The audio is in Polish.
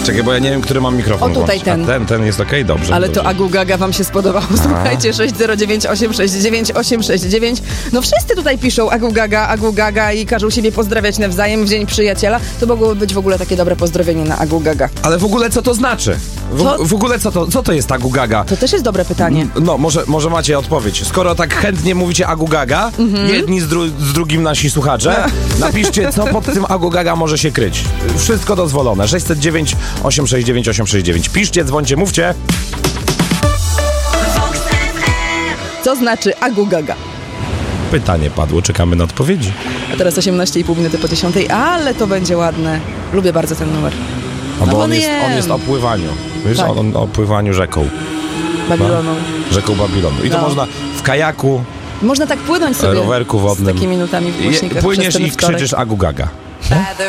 Czekaj, bo ja nie wiem, który mam mikrofon. O, tutaj włączyć. Ten jest okej, dobrze. Ale dobrze. to Agu Gaga wam się spodobało. Słuchajcie, 609869869. No wszyscy tutaj piszą Agu Gaga i każą siebie pozdrawiać nawzajem w Dzień Przyjaciela. To mogłoby być w ogóle takie dobre pozdrowienie na Agu Gaga. Ale w ogóle co to znaczy? W ogóle co to jest Agu Gaga? To też jest dobre pytanie. No, może macie odpowiedź. Skoro tak chętnie mówicie Agu Gaga, jedni z drugim nasi słuchacze, napiszcie, co pod tym Agu Gaga może się kryć. Wszystko dozwolone. 609 869 869. Piszcie, dzwońcie, mówcie. Co znaczy Agu Gaga? Pytanie padło, czekamy na odpowiedzi. A teraz 18,5 minuty po 10, ale to będzie ładne. Lubię bardzo ten numer. No bo No on jest o pływaniu. Wiesz, Tak. on o pływaniu rzeką. Babilonu. Rzeką Babilonu. I to No. można w kajaku, Można tak płynąć sobie rowerku wodnym. z takimi nutami w głośnikach. Płyniesz przez ten i wtorek. krzyczysz Agu Gaga.